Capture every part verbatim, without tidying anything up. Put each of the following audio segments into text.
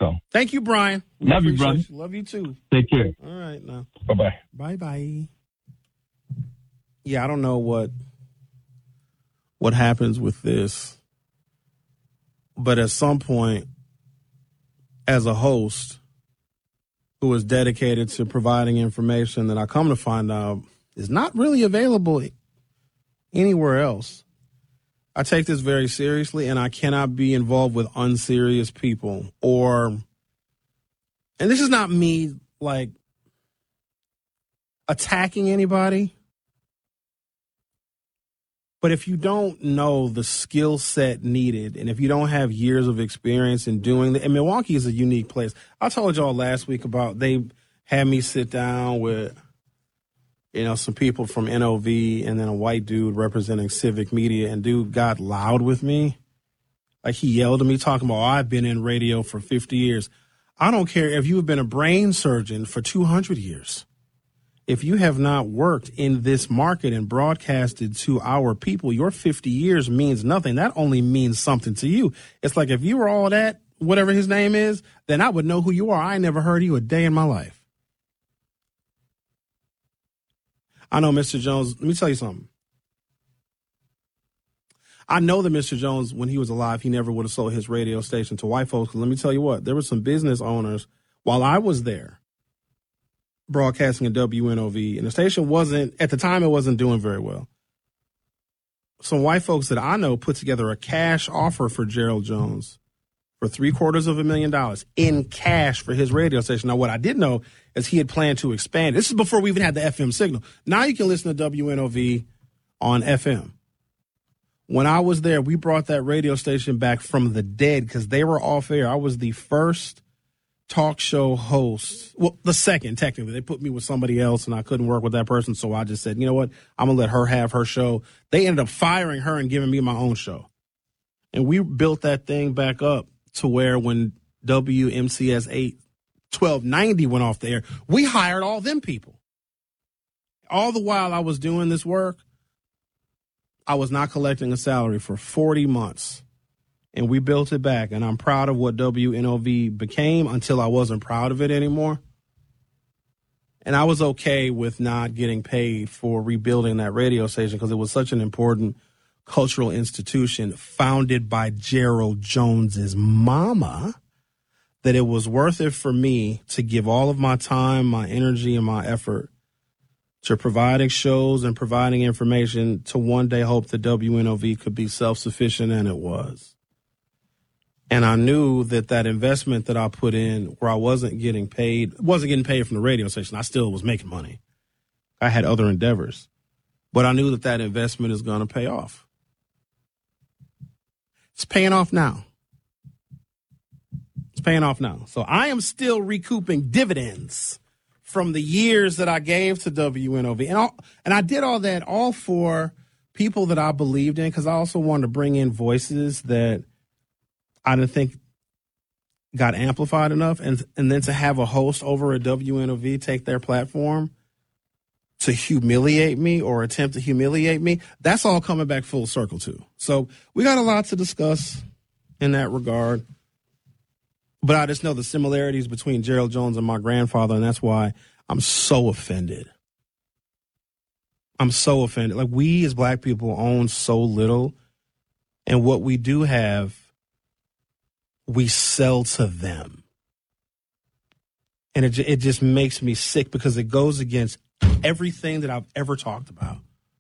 So thank you, Brian. We love you, brother. You. Love you too. Take care. All right, now. Bye bye. Bye bye. Yeah, I don't know what what happens with this, but at some point, as a host who is dedicated to providing information that I come to find out is not really available anywhere else, I take this very seriously, and I cannot be involved with unserious people or, and this is not me like attacking anybody, but if you don't know the skill set needed, and if you don't have years of experience in doing that, and Milwaukee is a unique place. I told y'all last week about they had me sit down with, you know, some people from N O V and then a white dude representing Civic Media, and dude got loud with me. Like he yelled at me talking about, oh, I've been in radio for fifty years. I don't care if you've been a brain surgeon for two hundred years. If you have not worked in this market and broadcasted to our people, your fifty years means nothing. That only means something to you. It's like if you were all that, whatever his name is, then I would know who you are. I never heard of you a day in my life. I know Mister Jones. Let me tell you something. I know that Mister Jones, when he was alive, he never would have sold his radio station to white folks. Let me tell you what, there were some business owners while I was there broadcasting at W N O V, and the station wasn't, at the time, it wasn't doing very well. Some white folks that I know put together a cash offer for Gerald Jones for three quarters of a million dollars in cash for his radio station. Now, what I did know is he had planned to expand. This is before we even had the F M signal. Now you can listen to W N O V on F M. When I was there, we brought that radio station back from the dead because they were off air. I was the first talk show host. Well, the second, technically. They put me with somebody else, and I couldn't work with that person, so I just said, you know what? I'm going to let her have her show. They ended up firing her and giving me my own show. And we built that thing back up to where when W M C S eight twelve ninety went off the air, we hired all them people. All the while I was doing this work, I was not collecting a salary for forty months. And we built it back, and I'm proud of what W N O V became until I wasn't proud of it anymore. And I was okay with not getting paid for rebuilding that radio station because it was such an important cultural institution founded by Gerald Jones's mama that it was worth it for me to give all of my time, my energy, and my effort to providing shows and providing information to one day hope that W N O V could be self-sufficient, and it was. And I knew that that investment that I put in where I wasn't getting paid, wasn't getting paid from the radio station. I still was making money. I had other endeavors. But I knew that that investment is going to pay off. It's paying off now. It's paying off now. So I am still recouping dividends from the years that I gave to W N O V. And, all, and I did all that all for people that I believed in because I also wanted to bring in voices that I didn't think got amplified enough. And, and then to have a host over at W N O V take their platform to humiliate me or attempt to humiliate me, that's all coming back full circle too. So we got a lot to discuss in that regard. But I just know the similarities between Gerald Jones and my grandfather, and that's why I'm so offended. I'm so offended. Like, we as black people own so little, and what we do have, we sell to them. And it, it just makes me sick because it goes against everything that I've ever talked about.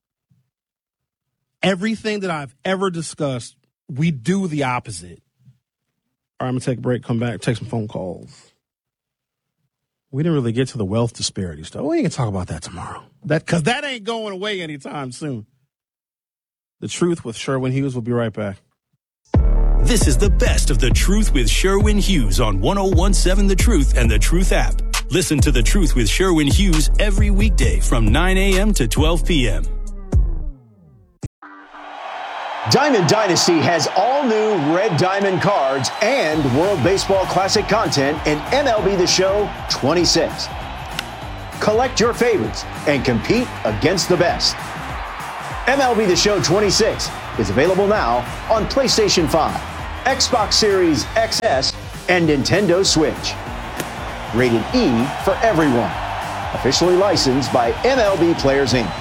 Everything that I've ever discussed, we do the opposite. All right, I'm going to take a break, come back, take some phone calls. We didn't really get to the wealth disparity stuff. We can talk about that tomorrow. That because that ain't going away anytime soon. The Truth with Sherwin Hughes. We'll be right back. This is the best of The Truth with Sherwin Hughes on one oh one seven The Truth and The Truth app. Listen to The Truth with Sherwin Hughes every weekday from nine a.m. to twelve p.m. Diamond Dynasty has all new Red Diamond cards and World Baseball Classic content in M L B The Show twenty-six. Collect your favorites and compete against the best. M L B The Show twenty-six is available now on PlayStation five, Xbox Series X S, and Nintendo Switch. Rated E for everyone. Officially licensed by M L B Players, Incorporated.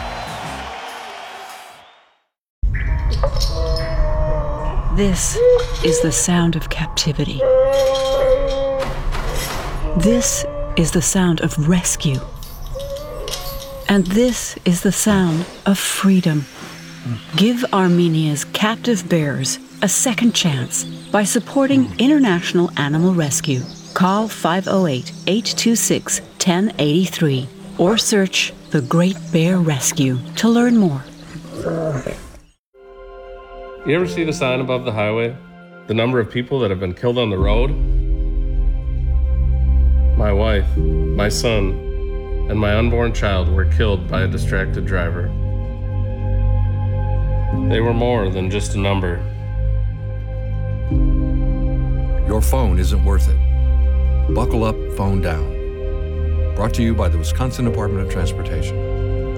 This is the sound of captivity. This is the sound of rescue. And this is the sound of freedom. Give Armenia's captive bears a second chance by supporting International Animal Rescue. Call five oh eight, eight two six, one oh eight three or search The Great Bear Rescue to learn more. You ever see the sign above the highway? The number of people that have been killed on the road? My wife, my son, and my unborn child were killed by a distracted driver. They were more than just a number. Your phone isn't worth it. Buckle up, phone down. Brought to you by the Wisconsin Department of Transportation.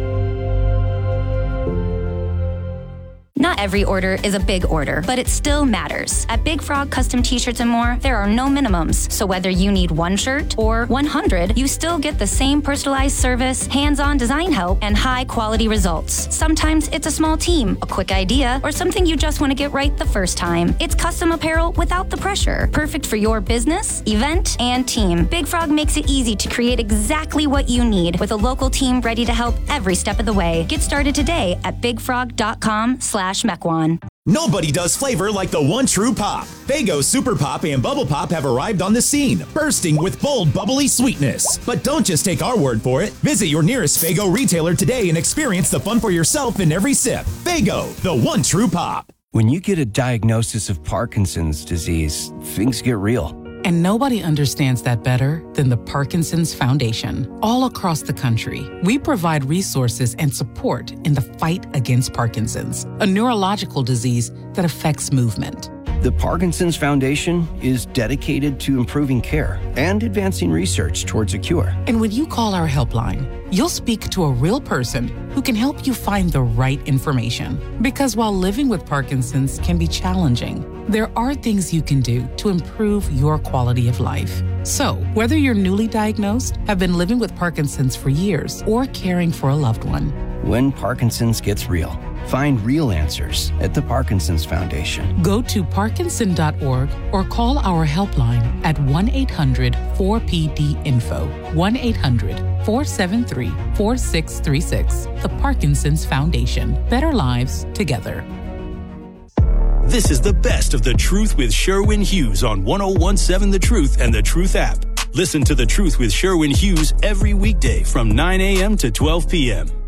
Not every order is a big order, but it still matters. At Big Frog Custom T-Shirts and More, there are no minimums. So whether you need one shirt or one hundred, you still get the same personalized service, hands-on design help, and high-quality results. Sometimes it's a small team, a quick idea, or something you just want to get right the first time. It's custom apparel without the pressure. Perfect for your business, event, and team. Big Frog makes it easy to create exactly what you need with a local team ready to help every step of the way. Get started today at bigfrog.com slash Mequon. Nobody does flavor like the one true pop. Faygo Super Pop and Bubble Pop have arrived on the scene, bursting with bold, bubbly sweetness. But don't just take our word for it. Visit your nearest Faygo retailer today and experience the fun for yourself in every sip. Faygo, the one true pop. When you get a diagnosis of Parkinson's disease, things get real. And nobody understands that better than the Parkinson's Foundation. All across the country, we provide resources and support in the fight against Parkinson's, a neurological disease that affects movement. The Parkinson's Foundation is dedicated to improving care and advancing research towards a cure. And when you call our helpline, you'll speak to a real person who can help you find the right information. Because while living with Parkinson's can be challenging, there are things you can do to improve your quality of life. So, whether you're newly diagnosed, have been living with Parkinson's for years, or caring for a loved one, when Parkinson's gets real, find real answers at the Parkinson's Foundation. Go to parkinson dot org or call our helpline at one eight hundred four P D info, one eight hundred four seven three four six three six. The Parkinson's Foundation. Better lives together. This is the best of The Truth with Sherwin Hughes on one oh one seven The Truth and The Truth app. Listen to The Truth with Sherwin Hughes every weekday from nine a.m. to twelve p.m.